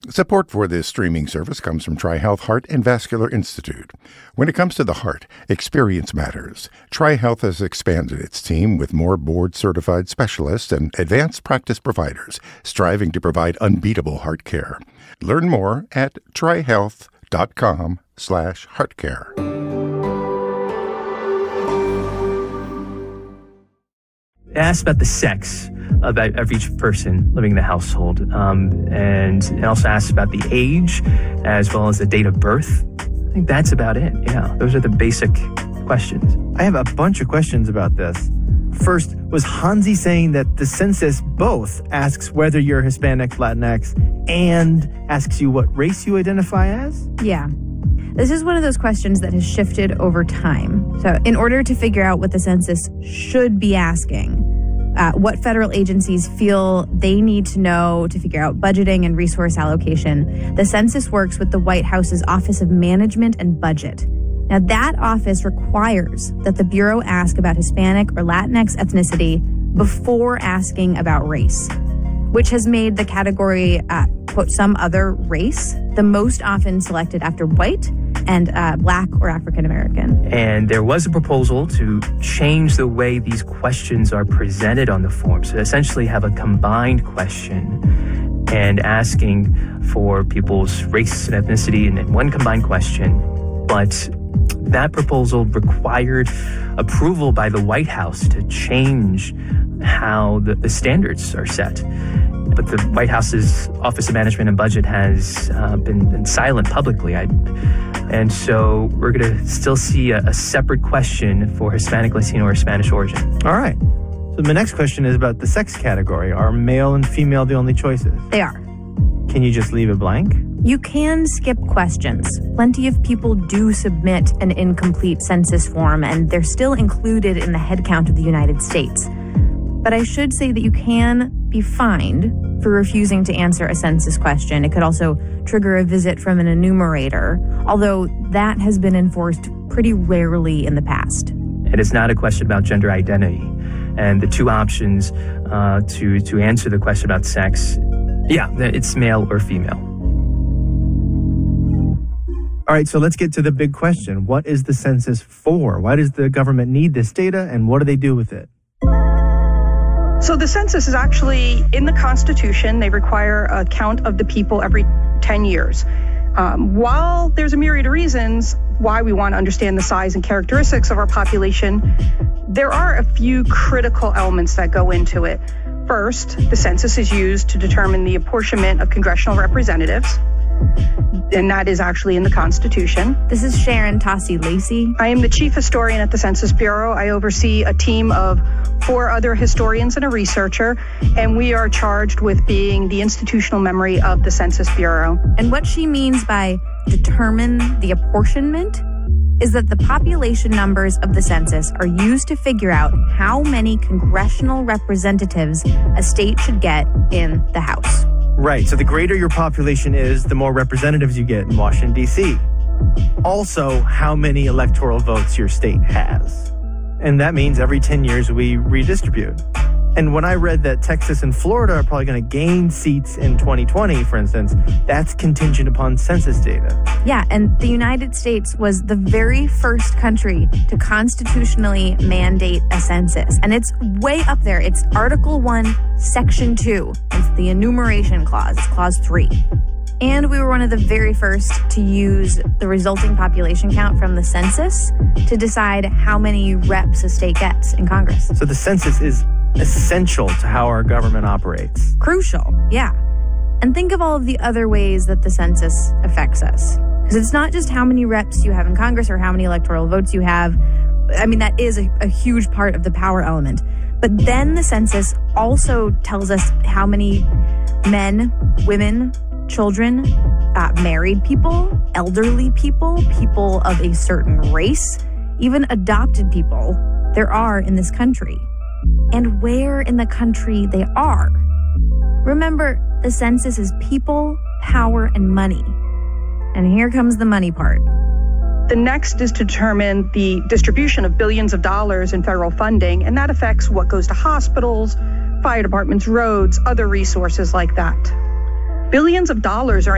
Support for this streaming service comes from TriHealth Heart and Vascular Institute. When it comes to the heart, experience matters. TriHealth has expanded its team with more board-certified specialists and advanced practice providers, striving to provide unbeatable heart care. Learn more at trihealth.com/heartcare. Asked about the sex of each person living in the household, and also asked about the age as well as the date of birth. I think that's about it. Yeah, those are the basic questions. I have a bunch of questions about this. First, was Hansi saying that the census both asks whether you're Hispanic, Latinx, and asks you what race you identify as? Yeah. This is one of those questions that has shifted over time. So in order to figure out what the census should be asking, what federal agencies feel they need to know to figure out budgeting and resource allocation, the census works with the White House's Office of Management and Budget. Now, that office requires that the Bureau ask about Hispanic or Latinx ethnicity before asking about race, which has made the category, quote, some other race, the most often selected after white and Black or African American. And there was a proposal to change the way these questions are presented on the form. So essentially have a combined question and asking for people's race and ethnicity in one combined question. But that proposal required approval by the White House to change how the standards are set. But the White House's Office of Management and Budget has been silent publicly. And so we're going to still see a separate question for Hispanic, Latino, or Spanish origin. All right. So the next question is about the sex category. Are male and female the only choices? They are. Can you just leave it blank? You can skip questions. Plenty of people do submit an incomplete census form, and they're still included in the head count of the United States. But I should say that you can be fined for refusing to answer a census question. It could also trigger a visit from an enumerator, although that has been enforced pretty rarely in the past. It is not a question about gender identity. And the two options to answer the question about sex, it's male or female. All right, so let's get to the big question. What is the census for? Why does the government need this data, and what do they do with it? So the census is actually in the Constitution. They require a count of the people every 10 years. While there's a myriad of reasons why we want to understand the size and characteristics of our population, there are a few critical elements that go into it. First, the census is used to determine the apportionment of congressional representatives, and that is actually in the Constitution. This is Sharon Tossi Lacey. I am the chief historian at the Census Bureau. I oversee a team of 4 other historians and a researcher, and we are charged with being the institutional memory of the Census Bureau. And what she means by determine the apportionment is that the population numbers of the census are used to figure out how many congressional representatives a state should get in the House. Right, so the greater your population is, the more representatives you get in Washington, D.C. Also, how many electoral votes your state has. And that means every 10 years we redistribute. And when I read that Texas and Florida are probably going to gain seats in 2020, for instance, that's contingent upon census data. Yeah, and the United States was the very first country to constitutionally mandate a census. And it's way up there. It's Article 1, Section 2. It's the enumeration clause. It's Clause 3. And we were one of the very first to use the resulting population count from the census to decide how many reps a state gets in Congress. So the census is essential to how our government operates. Crucial, yeah. And think of all of the other ways that the census affects us. Because it's not just how many reps you have in Congress or how many electoral votes you have. I mean, that is a huge part of the power element. But then the census also tells us how many men, women, children, married people, elderly people, people of a certain race, even adopted people there are in this country, and where in the country they are. Remember, the census is people, power, and money. And here comes the money part. The next is to determine the distribution of billions of dollars in federal funding, and that affects what goes to hospitals, fire departments, roads, other resources like that. Billions of dollars are